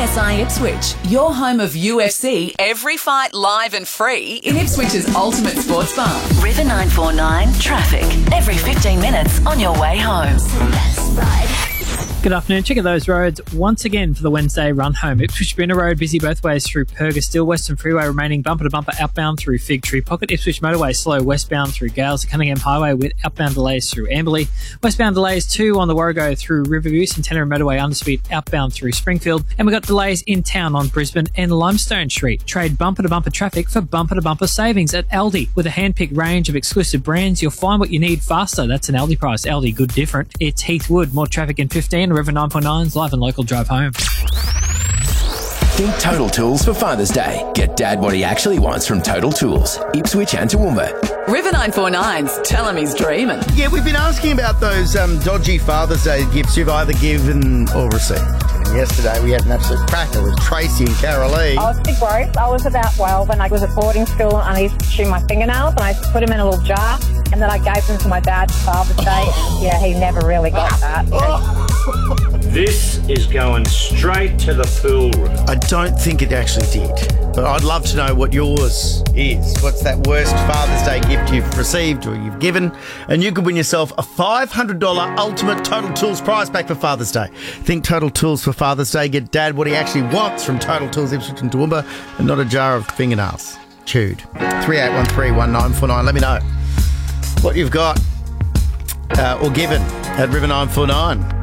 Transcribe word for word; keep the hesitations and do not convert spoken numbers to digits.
S I Ipswich, your home of U F C, every fight live and free in Ipswich's ultimate sports bar. River nine four nine traffic. Every fifteen minutes on your way home. Good afternoon. Check out those roads once again for the Wednesday run home. Ipswich Brynner Road busy both ways through Perga. Still Western Freeway remaining bumper to bumper outbound through Fig Tree Pocket. Ipswich Motorway slow westbound through Gales. Cunningham Highway with outbound delays through Amberley. Westbound delays too on the Warrego through Riverview. Centenary Motorway underspeed outbound through Springfield. And we've got delays in town on Brisbane and Limestone Street. Trade bumper to bumper traffic for bumper to bumper savings at Aldi. With a hand-picked range of exclusive brands, you'll find what you need faster. That's an Aldi price. Aldi, good different. It's Heath Wood. More traffic in fifteen. River nine point nine's live and local drive home. Think Total Tools for Father's Day. Get Dad what he actually wants from Total Tools, Ipswich and Toowoomba. River nine four nine's tell him he's dreaming. Yeah, we've been asking about those um, dodgy Father's Day gifts you've either given or received. And yesterday we had an absolute cracker with Tracy and Carolee. I was pretty gross. I was about twelve and I was at boarding school and I used to chew my fingernails and I used to put them in a little jar and then I gave them to my dad for Father's Day. Yeah, he never really got that. This is going straight to the pool room. I don't think it actually did, but I'd love to know what yours is. What's that worst Father's Day gift you've received or you've given? And you could win yourself a five hundred dollars Ultimate Total Tools prize pack for Father's Day. Think Total Tools for Father's Day. Get Dad what he actually wants from Total Tools Ipswich and Toowoomba and not a jar of fingernails chewed. three eight one three, one nine four nine. Let me know what you've got uh, or given at River nine four nine.